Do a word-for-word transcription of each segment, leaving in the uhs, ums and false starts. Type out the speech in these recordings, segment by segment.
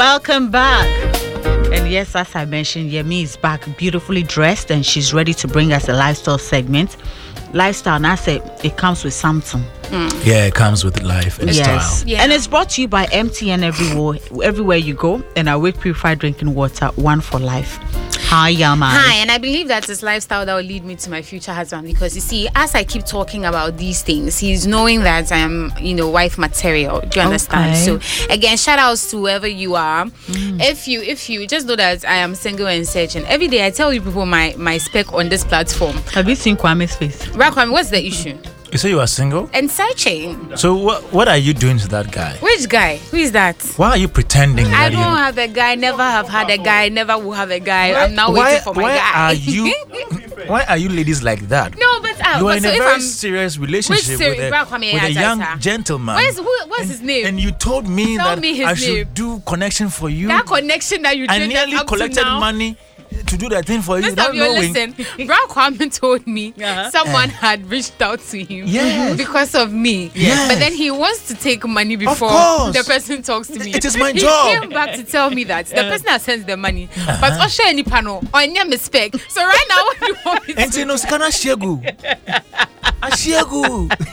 Welcome back. And yes, as I mentioned, Yemi is back beautifully dressed and she's ready to bring us a lifestyle segment. Lifestyle, and I say it comes with something. Mm. Yeah, it comes with life and yes. style. Yeah. And it's brought to you by M T N everywhere, everywhere you go. And Awake Purified Drinking Water, one for life. Hi, Yama. Hi, and I believe that this lifestyle that will lead me to my future husband, because you see, as I keep talking about these things, he's knowing that I am, you know, wife material. Do you understand? Okay. So again, shout outs to whoever you are. Mm. If you, if you just know that I am single and searching. Every day I tell you people my my spec on this platform. Have you seen Kwame's face? Right, Kwame, what's the issue? You say you are single? And searching. So what what are you doing to that guy? Which guy? Who is that? Why are you pretending? I that don't you... have a guy, never have had a guy, never will have a guy. Why, I'm now why, waiting for my why guy. Are you, why are you ladies like that? No, but uh, you are but in so a if very I'm, serious relationship with a, with a young gentleman. Where's, who, what's and, his name? And you told me Tell that me his I name. should do connection for you. That connection that you did I nearly up collected to now, money to do that thing for you. Listen, listen. Bra Kwame told me uh-huh. someone uh, had reached out to him yes. because of me. Yes. But then he wants to take money before the person talks to me. It is my he job. He came back to tell me that the person has sent the money. Uh-huh. But Osha any panel or any mistake. So right now, what do you want me to do? No, skana shegu. Ashegu.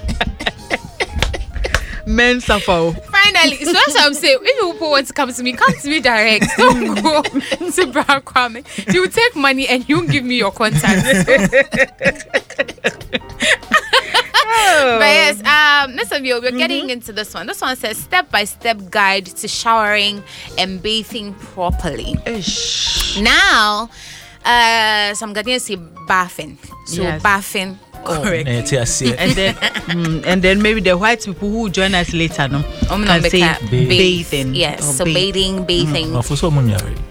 Men suffer. Finally, so that's what I'm saying. If people want to come to me, come to me direct. Don't go to Bra Kwame. You take money and you give me your contact. Oh. But yes, um, listen, we're mm-hmm. getting into this one. This one says step-by-step guide to showering and bathing properly. Ish. Now, uh, some Ghanaians say bathing. So yes. bathing. Correct. Oh, yes, yes. and then, mm, and then maybe the white people who join us later, no, um, can no, say ba- bathing. Yes, so bathe. bathing, bathing. Mm.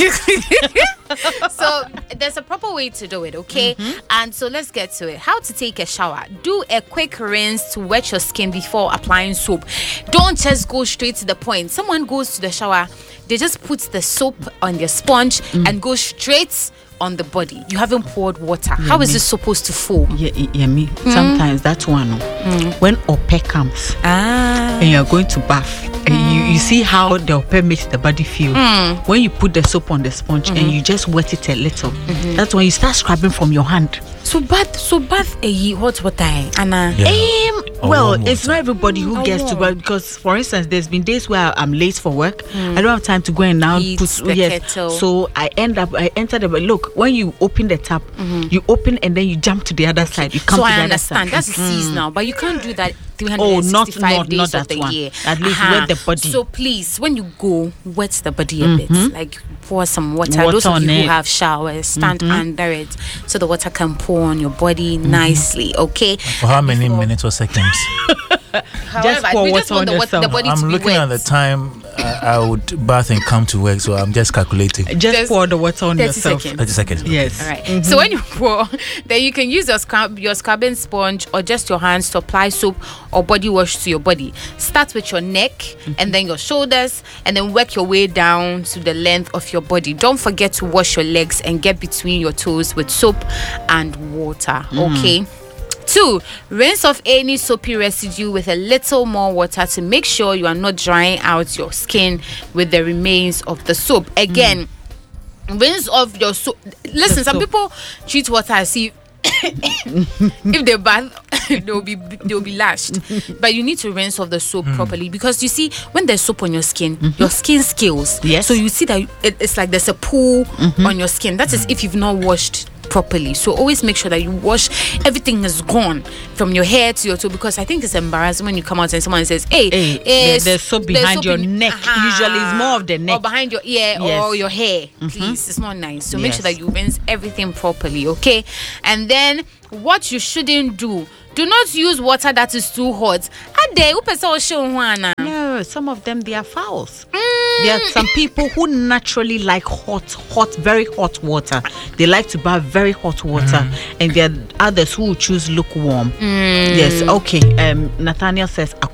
So there's a proper way to do it, okay? Mm-hmm. And so let's get to it. How to take a shower. Do a quick rinse to wet your skin before applying soap. Don't just go straight to the point. Someone goes to the shower, they just put the soap on their sponge mm. and go straight on the body. You haven't poured water. Yeah, How is me. This supposed to foam? Yeah, yeah, me. Mm. Sometimes that's one. Mm. When ope comes ah. and you're going to bath, mm. and you, you see how the ope makes the body feel. Mm. When you put the soap on the sponge mm-hmm. and you just wet it a little, mm-hmm. that's when you start scrubbing from your hand. So bath, so bath a hot water, Anna. Yeah. Um, well, it's not everybody who oh, gets to bath because, for instance, there's been days where I'm late for work. Mm. I don't have time to go and now Heat put the yes. kettle. So I end up, I enter the look. When you open the tap, mm-hmm. you open and then you jump to the other side. You come so to I the understand. Other side. That's mm. seasonal, but you can't do that three hundred sixty-five oh, not, days not, not of the one. year. At least uh-huh. wet the body. So please, when you go, wet the body a mm-hmm. bit. Like pour some water. water Those of you it. who have showers, stand mm-hmm. under it so the water can pour on your body mm-hmm. nicely. Okay. For how many Before, minutes or seconds? Just pour water on the, yourself. the body I'm to looking be wet. at the time uh, I would bath and come to work, so I'm just calculating. Just, just pour the water on thirty yourself. Seconds. thirty seconds. Yes. All right. Mm-hmm. So when you pour, then you can use your scrub, your scrubbing sponge or just your hands to apply soap or body wash to your body. Start with your neck mm-hmm. and then your shoulders, and then work your way down to the length of your body. Don't forget to wash your legs and get between your toes with soap and water. Mm. Okay. Two, rinse off any soapy residue with a little more water to make sure you are not drying out your skin with the remains of the soap. Again, mm. rinse off your soap. Listen, the some soap. People treat water as if if they bath, they'll be they'll be lashed. But you need to rinse off the soap mm. properly, because you see, when there's soap on your skin, mm-hmm. your skin scales. Yes. So you see that it, it's like there's a pool mm-hmm. on your skin. That is if you've not washed properly. So always make sure that you wash. Everything is gone from your hair to your toe, because I think it's embarrassing when you come out and someone says, hey, hey eh, there's soap behind soap your in, neck. Uh-huh. Usually it's more of the neck or behind your ear yes. or your hair. Mm-hmm. Please, it's not nice. So yes. make sure that you rinse everything properly, okay? And then what you shouldn't do, do not use water that is too hot. No, some of them, they are fouls. Mm. There are some people who naturally like hot, hot, very hot water. They like to bath very hot water. Mm. And there are others who choose lukewarm. Mm. Yes, okay. Um, Nathaniel says akoko.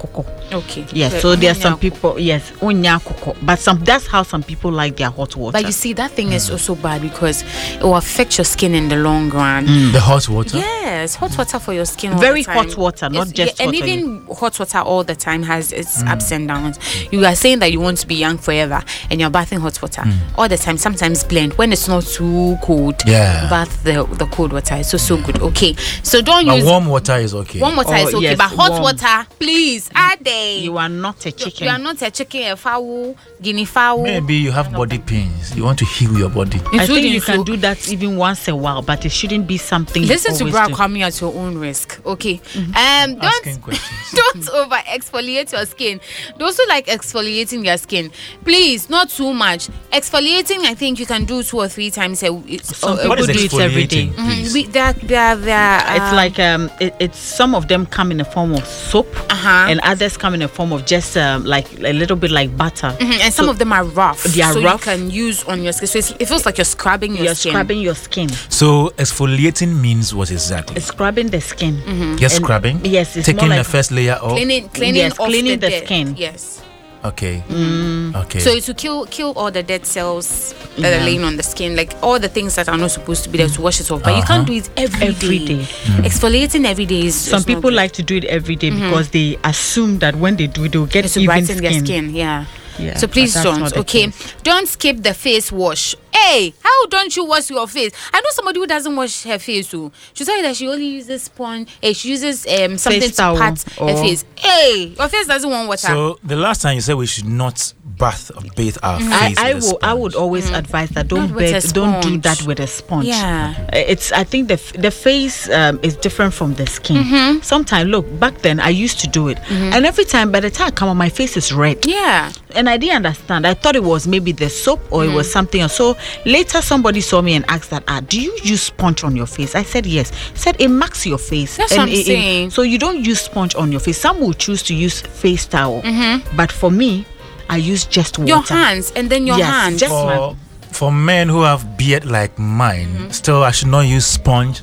Okay. Yes, But so there are some onya people, yes, onya koko. But some that's how some people like their hot water. But you see, that thing is also bad because it will affect your skin in the long run. The hot water. Yes, hot water for your skin. All Very the time. hot water, not It's- just yeah, and hot even hot water all the time has its ups and downs. You are saying that you want to be young forever, and you're bathing hot water all the time. Sometimes blend when it's not too cold. Yeah. bath the the cold water. It's so so good. Okay, so don't But use warm water is okay. warm water Oh, is okay, yes, but hot warm. water, please, are they? You are not a chicken. You are not a chicken, a fowl, guinea fowl. Maybe you have body pains. You want to heal your body. I think you Including can so- do that even once a while, but it shouldn't be something. you Listen to always Bra do. Kwame at your own risk. Okay. Um don't Asking questions. don't over exfoliate your skin. Those who like exfoliating your skin, please, not too much. Exfoliating, I think you can do two or three times a, it's, Some uh, people What is do it every day. exfoliating, please? we, they're, they're, they're, It's uh, like um, it, it's some of them come in a form of soap, Uh-huh. and others come in a form of just um, like a little bit like butter. mhm, and some So of them are rough. they are so rough. you can use on your skin. So it's, it feels like you're scrubbing your You're skin. scrubbing your skin. So exfoliating means what exactly? It's scrubbing the skin. Just And- scrubbing? yes, it's Taking more the like first layer off. Cleaning, cleaning, Yes, off cleaning the, the dead- skin. Yes. Okay. Okay. So it's to kill kill all the dead cells that Yeah. are laying on the skin, like all the things that are not supposed to be there to wash it off. But you can't do it every, Every day. day. Exfoliating every day is Some is not people good. like to do it every day because they assume that when they do it, they'll get It's to even brighten skin. their skin. Yeah. Yeah, So but please that's don't. not the Okay. case. Don't skip the face wash. Hey, how don't you wash your face? I know somebody who doesn't wash her face. So she told you that she only uses sponge. Hey, she uses um something Face to towel pat her or- face. Hey, your face doesn't want water. So the last time you said we should not bath or bathe our I, face. I with a will. I would sponge. always advise that don't Not with a beg, don't do sponge. that with a sponge. Yeah. Uh, it's. I think the f- the face um, is different from the skin. Mm-hmm. Sometimes, look, back then I used to do it, and every time by the time I come on, my face is red. yeah. And I didn't understand. I thought it was maybe the soap or it was something else. So later somebody saw me and asked that, ah, do you use sponge on your face? I said yes. Said it marks your face. That's And what I'm it- it- saying. so you don't use sponge on your face. Some will choose to use face towel. But for me, I use just water. Your hands and then your Yes, hands. just- For, for men who have beard like mine, Mm-hmm. still I should not use sponge.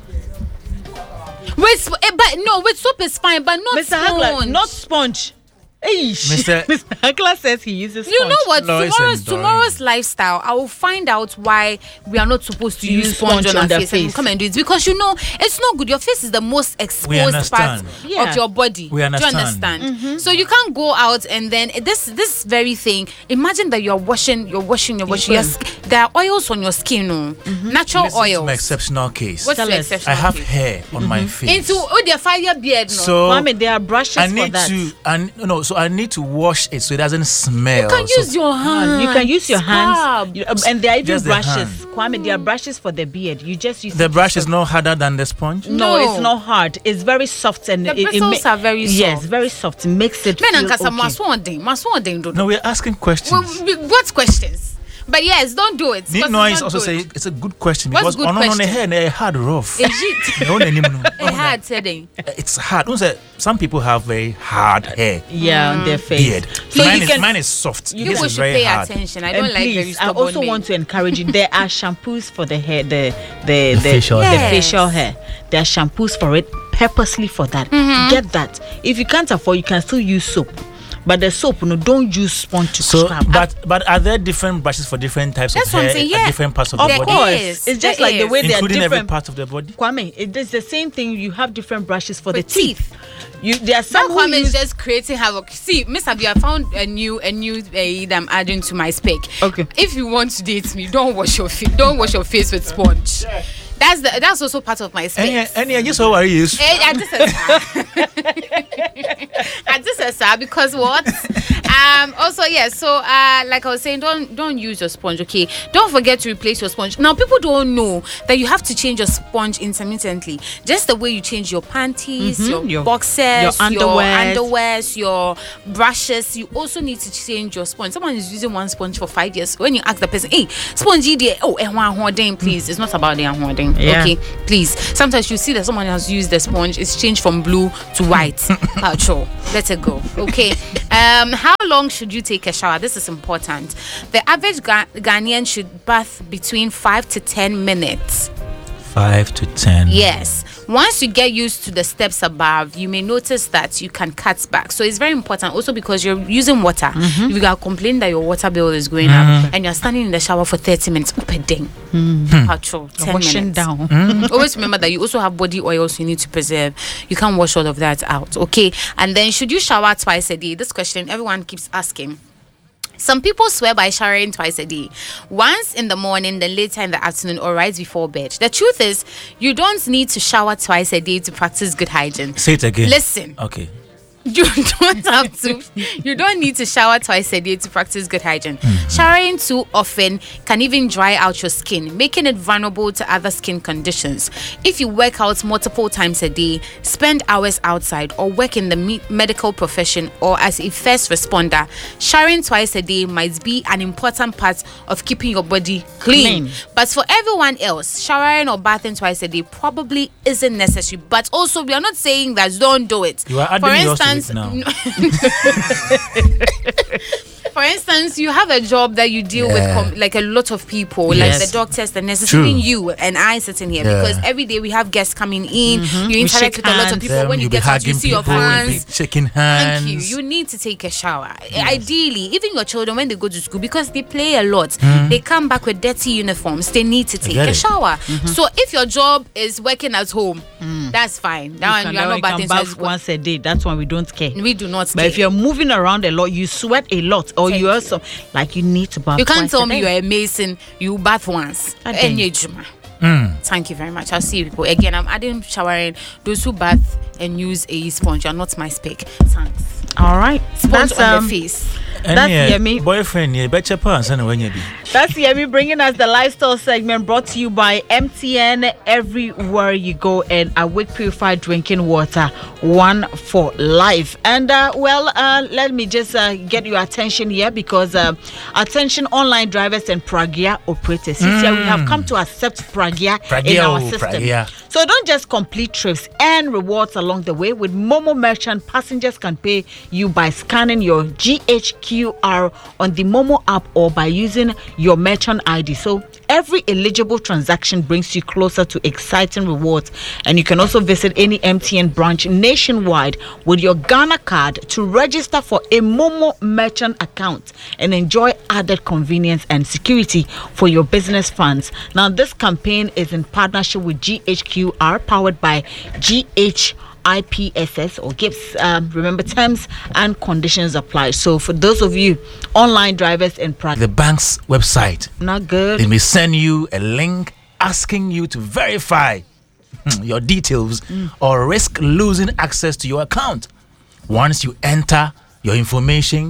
with sp- eh, but no, with soap is fine, but not Mister Hagler, sponge. not sponge. Hey, Mister Mister Hagler says he uses sponge. You know what? Lois Tomorrow's and Doreen. tomorrow's lifestyle. I will find out why we are not supposed to To use use sponge, sponge on, on our the face, and face. come and do it because you know it's not good. Your face is the most exposed part understand. Yeah. of your body. We Do understand. you understand? So you can't go out and then this this very thing. Imagine that you're washing, you're washing, you're washing. Your, can. sk- there are oils on your skin, no natural Listen to oils. my exceptional case. What's Tell your us. exceptional I have case? hair on my face. Into oh, their fire beard, no. so Kwame, there are brushes I for need that. to and no, so I need to wash it so it doesn't smell. you can So- use your Uh, hands. you can use your hands, Scrub. You- um, and there are even Just the brushes. hand. Kwame, there are brushes for the beard. You just use the it brush to- is not harder than the sponge. No, No. it's not hard. It's very soft and The it, it bristles are very Yes, soft. very soft. It makes it Men feel and kasa okay. maswonding, maswonding, don't No, we're asking questions. Well, we- what questions? But yes, don't do it. Need because no it's is not also good. say it's a good question What's because good on on the question? hair they hard rough. Is it No, no, no, no. a hard setting? It's hard. Don't say some people have very hard hair. Yeah, on their face. Beard. So mine you is can- mine is soft. you This People is should very pay hard. attention. I And don't like very please, I stubborn also men. want to encourage you. There are shampoos for the hair, the the the, facial the hair. facial hair. There are shampoos for it purposely for that. Mm-hmm. Get that. If you can't afford, you can still use soap. But the soap, no, don't use sponge to So, scrub. but but are there different brushes for different types That's of what I'm hair saying, at yeah. different parts of of the There body? course, is. it's just There like the is. way they are Including every different. part of the body? Kwame, it is the same thing. You have different brushes for For the teeth. teeth. You there are Some some who women use, just creating havoc. See, Miss Abby, I found a new a new aid I'm adding to my spec. Okay. If you want to date me, don't wash your face. Don't wash your face with sponge. That's the that's also part of my spec. Any any just how are you? Eh, I just said I just said sir because what? Um. Also, yes. So, uh, like I was saying, don't don't use your sponge. Okay. Don't forget to replace your sponge. Now, people don't know that you have to change your sponge intermittently. Just the way you change your panties, your, your- boxers, your your underwears. underwears, your brushes. You also need to change your sponge. Someone is using one sponge for five years. When you ask the person, "Hey, sponge, there? Oh, eh, one hoarding, please." It's not about the hoarding. Yeah. Okay, please. Sometimes you see that someone has used the sponge. It's changed from blue to white. Oucho. Let it go. Okay. Um, how long should you take a shower? This is important. The average Ga- Ghanaian should bath between five to ten minutes. Five to ten. Yes. Once you get used to the steps above, you may notice that you can cut back. So it's very important also because you're using water. Mm-hmm. If you are complaining that your water bill is going mm. up and you're standing in the shower for thirty minutes, ding. Mm. Patrol, ten washing minutes. down. Mm. Always remember that you also have body oils you need to preserve. You can't wash all of that out, okay? And then should you shower twice a day? This question everyone keeps asking. Some people swear by showering twice a day. Once in the morning, then later in the afternoon, or right before bed. The truth is, you don't need to shower twice a day to practice good hygiene. Say it again. Listen. Okay. You don't have to. You don't need to shower twice a day to practice good hygiene. Mm-hmm. Showering too often can even dry out your skin, making it vulnerable to other skin conditions. If you work out multiple times a day, spend hours outside, or work in the me- medical profession or as a first responder, showering twice a day might be an important part of keeping your body clean. clean. But for everyone else, showering or bathing twice a day probably isn't necessary. But also, we are not saying that don't do it. You are adding for instance, now. For instance, you have a job that you deal yeah. with com- like a lot of people, yes. like the doctors, the nurses, even you and I sitting here, yeah. because every day we have guests coming in. Mm-hmm. You interact with hands. a lot of people. Them, when you get out, you see your fans. Shaking hands. Thank you. You need to take a shower. Yes. Ideally, even your children when they go to school, because they play a lot, mm. they come back with dirty uniforms. They need to take a shower. Mm-hmm. So if your job is working at home, mm. that's fine. That one you, you are not bathing bath once a day. That's one we don't care. We do not. But care. if you're moving around a lot, you sweat a lot, or Thank you also you. like you need to bath. You can't tell a me day. you're a mason. You bath once. Mm. Thank you very much. I'll see you people again. I'm adding showering. Those who bath and use a sponge are not my spec. Thanks. All right. Sponge That's, on um, the face. That's Yemi. Boyfriend, yeah, bet your pants and when you be. That's Yemi bringing us the lifestyle segment brought to you by M T N. Everywhere you go, and Awake Purified Drinking Water, one for life. And uh, well, uh, let me just uh, get your attention here because uh, attention online drivers and Pragya operators. Mm. Here we have come to accept Pragya, Pragya in our system. Pragya. So don't just complete trips and rewards along the way. With Momo Merchant, passengers can pay you by scanning your G H Q R on the Momo app or by using your merchant I D. So every eligible transaction brings you closer to exciting rewards. And you can also visit any M T N branch nationwide with your Ghana card to register for a Momo merchant account and enjoy added convenience and security for your business funds. Now, this campaign is in partnership with G H Q R, powered by G H I P S S or GIPS. Um, remember, terms and conditions apply. So for those of you online drivers in practice, the bank's website, not good. They may send you a link asking you to verify your details mm. or risk losing access to your account. Once you enter your information,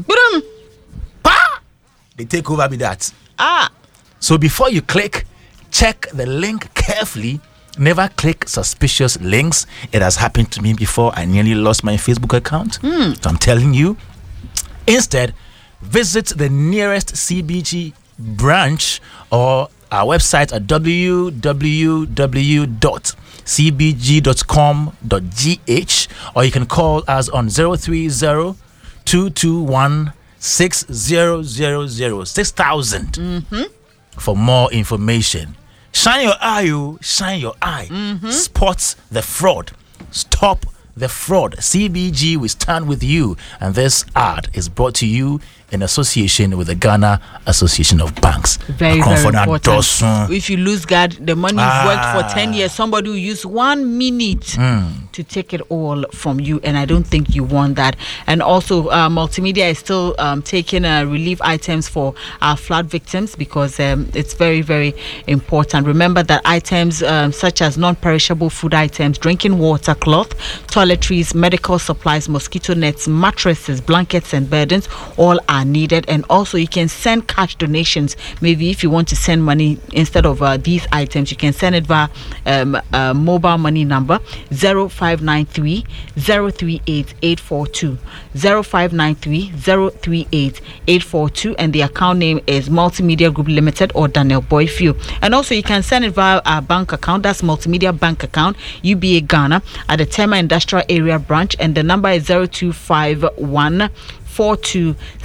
bah, they take over with that. Ah. So before you click, check the link carefully. Never click suspicious links. It has happened to me before. I nearly lost my Facebook account. Mm. So I'm telling you. Instead, visit the nearest C B G branch or our website at w w w dot c b g dot com dot g h, or you can call us on zero three zero, two two one, six zero zero zero, six thousand mm-hmm. for more information. Shine your eye, you shine your eye. Mm-hmm. Spot the fraud. Stop the fraud. C B G, we stand with you. And this ad is brought to you in association with the Ghana Association of Banks. Very, very important. If you lose guard, the money you've ah. worked for ten years, somebody will use one minute mm. to take it all from you. And I don't think you want that. And also, uh, Multimedia is still um, taking uh, relief items for our flood victims because um, it's very, very important. Remember that items um, such as non-perishable food items, drinking water, cloth, toiletries, medical supplies, mosquito nets, mattresses, blankets, and burdens all are needed. And also you can send cash donations. Maybe if you want to send money instead of uh, these items, you can send it via um, uh, mobile money number zero five nine three, zero three eight, eight four two, zero five nine three, zero three eight, eight four two, and the account name is Multimedia Group Limited or Daniel Boyfield. And also you can send it via our bank account. That's Multimedia bank account, U B A Ghana, at the Tema Industrial Area branch, and the number is zero two five one, four two